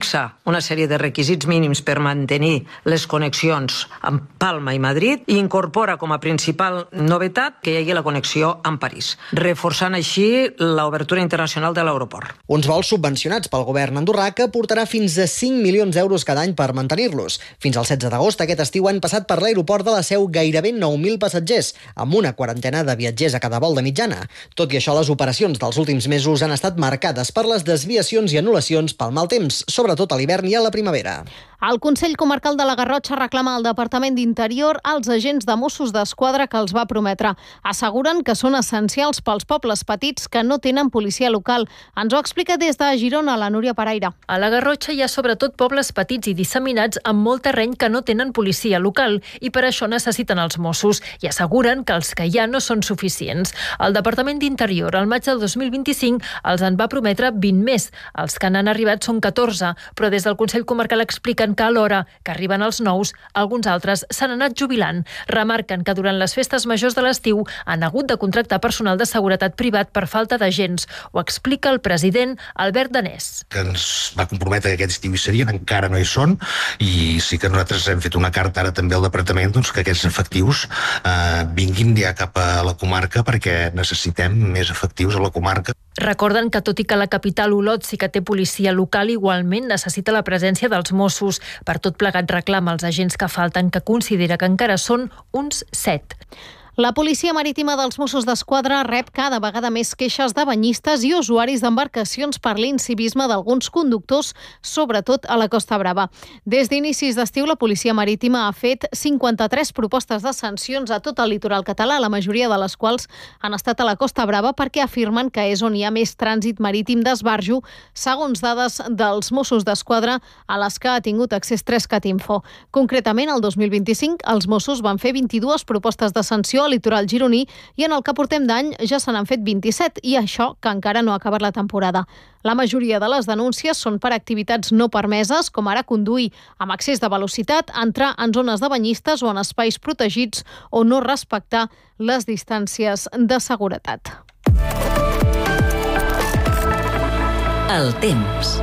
fixa una sèrie de requisits mínims per mantenir les connexions amb Palma i Madrid i incorpora com a principal novetat que hi hagi la connexió amb París, reforçant així l'obertura internacional de l'aeroport. Uns vols subvencionats pel govern andorrà que portarà fins a 5 milions d'euros cada any per mantenir-los. Fins al 16 d'agost aquest estiu han passat per l'aeroport de la Seu gairebé 9.000 passatgers, amb una quarantena de viatgers a cada vol de mitjana. Tot i això, les operacions dels últims mesos han estat marcades per les desviacions i anul·lacions pel mal temps, sobretot a l'hivern i a la primavera. El Consell Comarcal de la Garrotxa reclama al Departament d'Interior als agents de Mossos d'Esquadra que els va prometre. Asseguren que són essencials pels pobles petits que no tenen policia local. Ens ho explica des de Girona la Núria Paraire. A la Garrotxa hi ha sobretot pobles petits i disseminats amb molt terreny que no tenen policia local i per això necessiten els Mossos i asseguren que els que hi ha no són suficients. El Departament d'Interior al maig del 2025 els en va prometre 20 més. Els que n'han arribat són 14, però des del Consell Comarcal expliquen que alhora que arriben els nous, alguns altres s'han anat jubilant. Remarquen que durant les festes majors de l'estiu han hagut de contractar personal de seguretat privat per falta d'agents. Ho explica el president Albert Danés. Que ens va comprometre que aquest estiu hi serien, encara no hi són, i sí que nosaltres hem fet una carta ara també al departament que aquests efectius vinguin ja cap a la comarca perquè necessitem més efectius a la comarca. Recorden que tot i que la capital Olot sí que té policia local, igualment necessita la presència dels Mossos. Per tot plegat reclama als agents que falten, que considera que encara són uns 7. La Policia Marítima dels Mossos d'Esquadra rep cada vegada més queixes de banyistes i usuaris d'embarcacions per l'incivisme d'alguns conductors, sobretot a la Costa Brava. Des d'inicis d'estiu, la Policia Marítima ha fet 53 propostes de sancions a tot el litoral català, la majoria de les quals han estat a la Costa Brava perquè afirmen que és on hi ha més trànsit marítim d'esbarjo, segons dades dels Mossos d'Esquadra a les que ha tingut accés 3CatInfo. Concretament, el 2025, els Mossos van fer 22 propostes de sanció al litoral gironí i en el que portem d'any ja se n'han fet 27 i això que encara no ha acabat la temporada. La majoria de les denúncies són per activitats no permeses, com ara conduir amb excés de velocitat, entrar en zones de banyistes o en espais protegits o no respectar les distàncies de seguretat. El temps.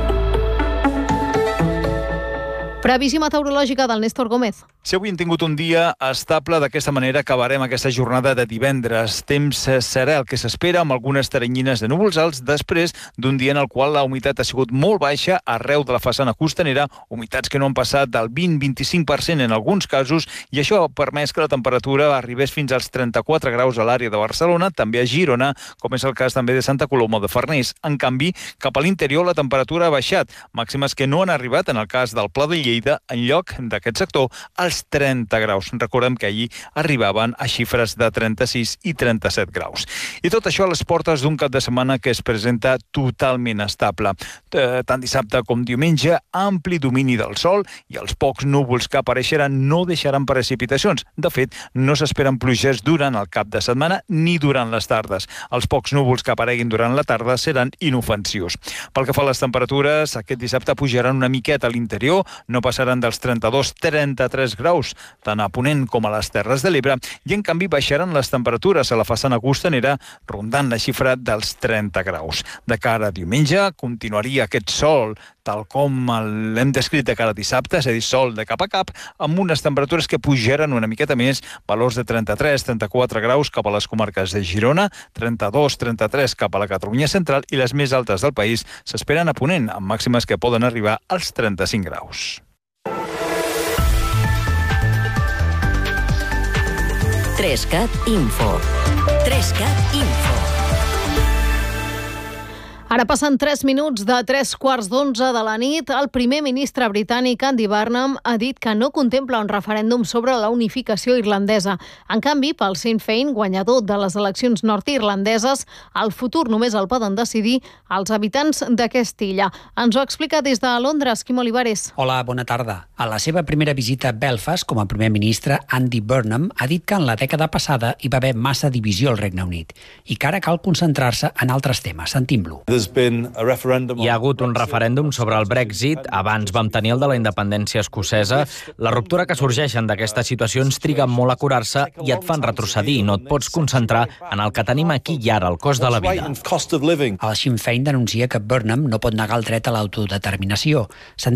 Previsió meteorològica del Néstor Gómez. Si avui hem tingut un dia estable, d'aquesta manera acabarem aquesta jornada de divendres. Temps serà el que s'espera, amb algunes teranyines de núvols alts, després d'un dia en el qual la humitat ha sigut molt baixa arreu de la façana costanera, humitats que no han passat del 20-25% en alguns casos, i això ha permès que la temperatura arribés fins als 34 graus a l'àrea de Barcelona, també a Girona, com és el cas també de Santa Coloma de Farners. En canvi, cap a l'interior la temperatura ha baixat, màximes que no han arribat en el cas del Pla de Lleida, en lloc d'aquest sector, als 30 graus. Recordem que allí arribaven a xifres de 36 i 37 graus. I tot això a les portes d'un cap de setmana que es presenta totalment estable. Tant dissabte com diumenge, ampli domini del sol i els pocs núvols que apareixeran no deixaran precipitacions. De fet, no s'esperen pluges durant el cap de setmana ni durant les tardes. Els pocs núvols que apareguin durant la tarda seran inofensius. Pel que fa a les temperatures, aquest dissabte pujaran una miqueta a l'interior, no passaran dels 32-33 graus, tant a Ponent com a les Terres de l'Ebre, i en canvi baixaran les temperatures a la façana costanera, rondant la xifra dels 30 graus. De cara a diumenge, continuaria aquest sol, tal com l'hem descrit de cara a dissabte, és a dir, sol de cap a cap, amb unes temperatures que pujaran una miqueta més, valors de 33-34 graus cap a les comarques de Girona, 32-33 cap a la Catalunya central, i les més altes del país s'esperen a Ponent, amb màximes que poden arribar als 35 graus. 3CatInfo. 3CatInfo. Ara passen 3 minuts de 3:15 de la nit. El primer ministre britànic Andy Burnham ha dit que no contempla un referèndum sobre la unificació irlandesa. En canvi, pel Sinn Féin, guanyador de les eleccions nord-irlandeses, el futur només el poden decidir els habitants d'aquesta illa. Ens ho explica des de Londres, Quim Olivares. Hola, bona tarda. A la seva primera visita a Belfast com a primer ministre, Andy Burnham ha dit que en la dècada passada hi va haver massa divisió al Regne Unit i que ara cal concentrar-se en altres temes. Sentim-lo. Hi ha hagut un referèndum sobre el Brexit, abans vam tenir el de la independència escocesa. La ruptura que sorgeixen d'aquestes situacions triga molt a curar-se i et fan retrocedir. No et pots concentrar en el que tenim aquí i ara, el cost de la vida. El Sinn Féin denuncia que Burnham no pot negar el dret a l'autodeterminació.